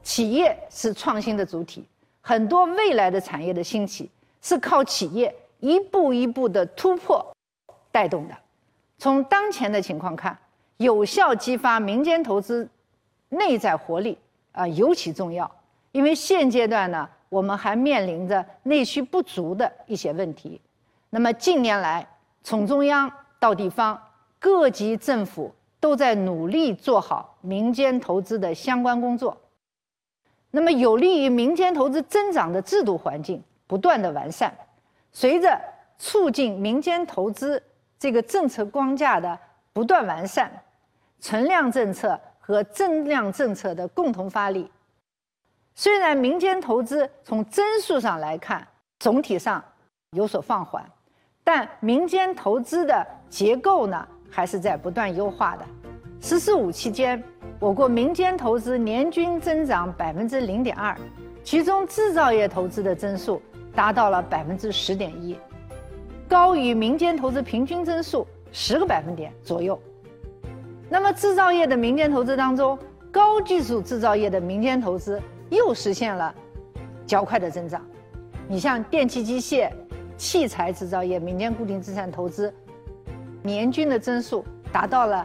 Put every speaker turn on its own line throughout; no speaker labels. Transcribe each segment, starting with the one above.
企业是创新的主体，很多未来的产业的兴起是靠企业一步一步的突破带动的。从当前的情况看，有效激发民间投资内在活力尤其重要，因为现阶段呢，我们还面临着内需不足的一些问题。那么近年来，从中央到地方，各级政府都在努力做好民间投资的相关工作。那么有利于民间投资增长的制度环境不断的完善，随着促进民间投资这个政策框架的不断完善，存量政策和增量政策的共同发力，虽然民间投资从增速上来看总体上有所放缓，但民间投资的结构呢还是在不断优化的。“十四五”期间，我国民间投资年均增长0.2%，其中制造业投资的增速达到了10.1%，高于民间投资平均增速10个百分点左右。那么制造业的民间投资当中，高技术制造业的民间投资又实现了较快的增长。你像电气机械、器材制造业民间固定资产投资，年均的增速达到了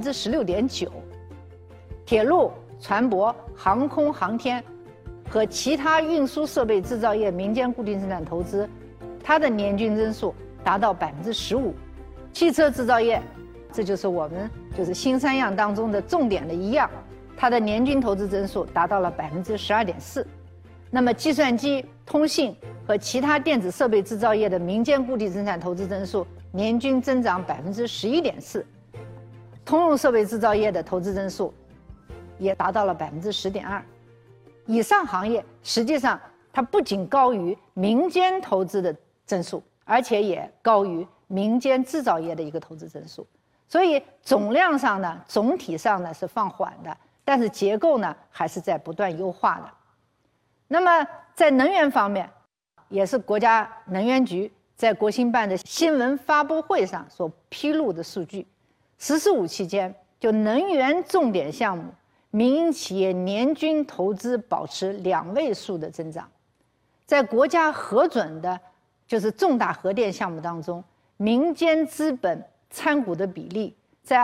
16.9%。铁路、船舶、航空航天和其他运输设备制造业民间固定资产投资，它的年均增速达到15%。汽车制造业，这就是我们新三样当中的重点的一样，它的年均投资增速达到了12.4%。那么计算机、通信和其他电子设备制造业的民间固定资产投资增速年均增长11.4%，通用设备制造业的投资增速也达到了10.2%。以上行业实际上它不仅高于民间投资的增速，而且也高于民间制造业的一个投资增速。所以总量上呢，总体上呢是放缓的，但是结构呢还是在不断优化的。那么在能源方面，也是国家能源局在国新办的新闻发布会上所披露的数据。“十四五”期间，就能源重点项目，民营企业年均投资保持2位数的增长。在国家核准的重大核电项目当中，民间资本参股的比例在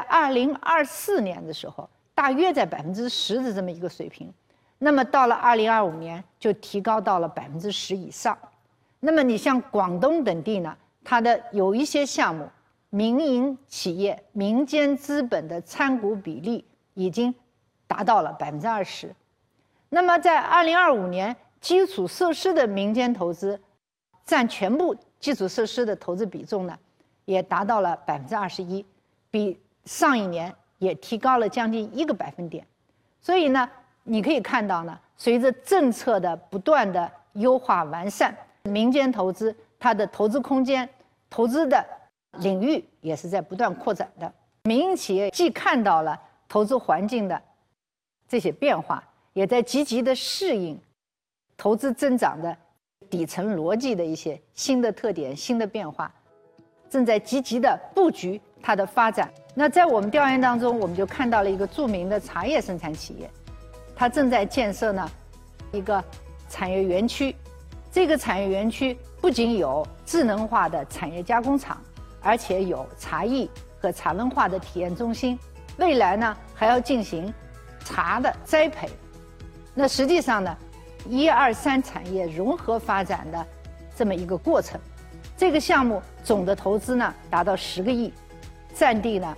2024年的时候大约在10%的这么一个水平，那么到了2025年就提高到了10%以上。那么你像广东等地呢，它的有一些项目民营企业民间资本的参股比例已经达到了20%。那么在2025年，基础设施的民间投资占全部基础设施的投资比重呢，也达到了21%，比上一年也提高了将近1个百分点。所以呢，你可以看到呢，随着政策的不断的优化完善，民间投资它的投资空间、投资的领域也是在不断扩展的。民营企业既看到了投资环境的这些变化，也在积极的适应投资增长的底层逻辑的一些新的特点、新的变化，正在积极的布局它的发展。那在我们调研当中，我们就看到了一个著名的茶叶生产企业，它正在建设呢一个产业园区。这个产业园区不仅有智能化的产业加工厂，而且有茶艺和茶文化的体验中心。未来呢还要进行茶的栽培。那实际上呢，1、2、3产业融合发展的这么一个过程。这个项目总的投资呢达到10个亿，占地呢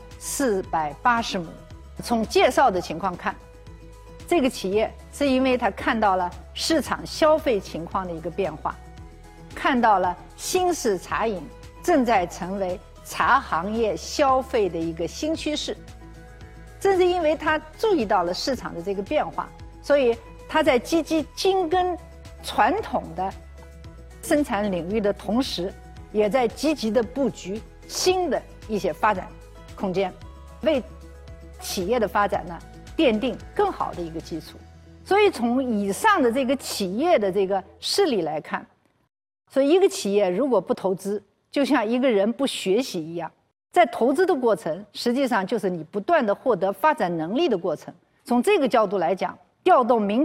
480亩。从介绍的情况看，这个企业是因为它看到了市场消费情况的一个变化，看到了新式茶饮正在成为茶行业消费的一个新趋势。正是因为它注意到了市场的这个变化，所以它在积极精耕传统的生产领域的同时，也在积极的布局新的一些发展空间，为企业的发展呢奠定更好的一个基础。所以从以上的这个企业的这个事例来看，所以一个企业如果不投资，就像一个人不学习一样，在投资的过程实际上就是你不断的获得发展能力的过程。从这个角度来讲，调动民